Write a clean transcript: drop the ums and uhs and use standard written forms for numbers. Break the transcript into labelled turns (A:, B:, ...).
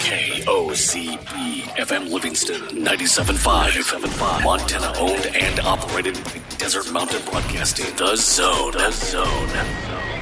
A: KOCB FM Livingston 97.5. Montana owned and operated by Desert Mountain Broadcasting. The Zone.